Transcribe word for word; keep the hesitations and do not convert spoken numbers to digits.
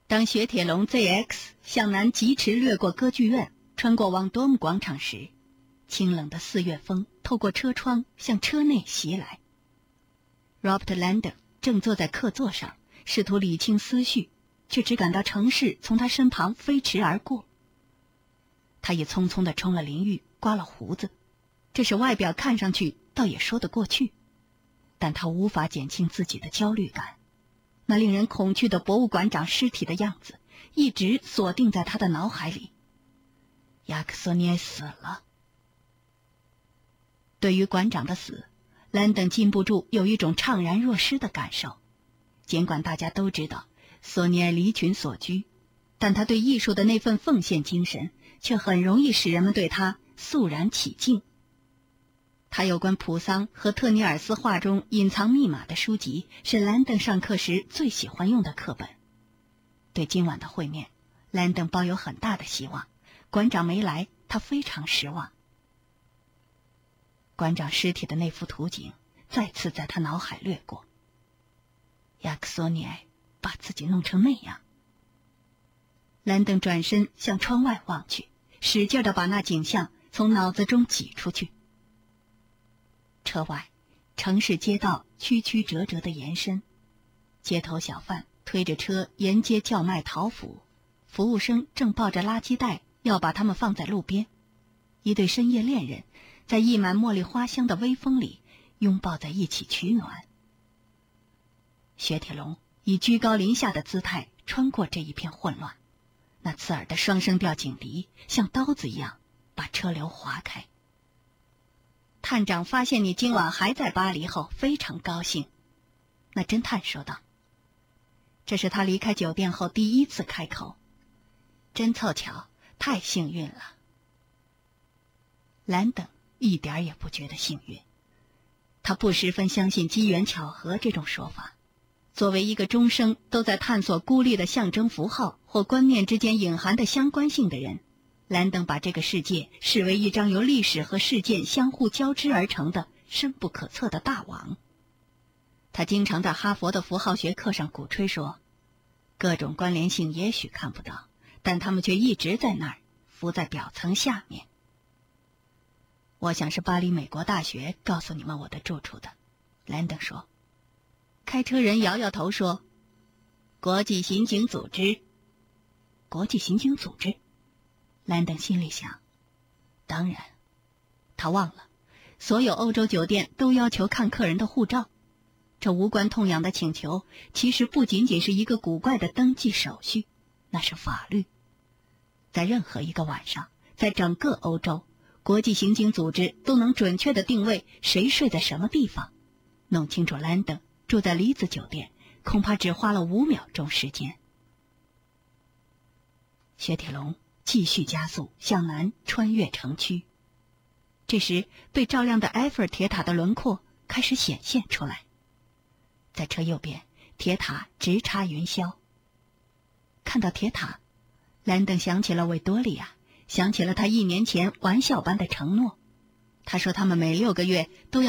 当雪铁龙 Z X 向南疾驰掠过歌剧院，穿过旺多姆广场时，清冷的四月风透过车窗向车内袭来。Robert Landon 正坐在客座上，试图理清思绪，却只感到城市从他身旁飞驰而过。他也匆匆地冲了淋浴，刮了胡子，这使外表看上去倒也说得过去，但他无法减轻自己的焦虑感。那令人恐惧的博物馆长尸体的样子一直锁定在他的脑海里。雅克索涅死了。对于馆长的死，兰登禁不住有一种怅然若失的感受。尽管大家都知道索尼尔离群索居，但他对艺术的那份奉献精神却很容易使人们对他肃然起敬。他有关普桑和特尼尔斯画中隐藏密码的书籍是兰登上课时最喜欢用的课本。对今晚的会面，兰登抱有很大的希望。馆长没来，他非常失望。馆长尸体的那幅图景再次在他脑海掠过。雅克索尼埃把自己弄成那样。兰登转身向窗外望去，使劲地把那景象从脑子中挤出去。车外，城市街道曲曲折折地延伸，街头小贩推着车沿街叫卖讨腐，服务生正抱着垃圾袋要把它们放在路边。一对深夜恋人在溢满茉莉花香的微风里拥抱在一起取暖。雪铁龙以居高临下的姿态穿过这一片混乱，那刺耳的双声调警笛像刀子一样把车流划开。探长发现你今晚还在巴黎后非常高兴，那侦探说道。这是他离开酒店后第一次开口。真凑巧，太幸运了。兰登一点也不觉得幸运，他不十分相信机缘巧合这种说法。作为一个终生都在探索孤立的象征符号或观念之间隐含的相关性的人，兰登把这个世界视为一张由历史和事件相互交织而成的深不可测的大网。他经常在哈佛的符号学课上鼓吹说，各种关联性也许看不到，但它们却一直在那儿，浮在表层下面。我想是巴黎美国大学告诉你们我的住处的，兰登说。开车人摇摇头说，国际刑警组织。国际刑警组织？兰登心里想，当然。他忘了，所有欧洲酒店都要求看客人的护照。这无关痛痒的请求其实不仅仅是一个古怪的登记手续，那是法律。在任何一个晚上，在整个欧洲，国际刑警组织都能准确地定位谁睡在什么地方。弄清楚兰登住在里兹酒店恐怕只花了五秒钟时间。雪铁龙继续加速向南穿越城区。这时被照亮的埃菲尔铁塔的轮廓开始显现出来。在车右边，铁塔直插云霄。看到铁塔，兰登想起了维多利亚，想起了他一年前玩笑般的承诺。他说他们每六个月都要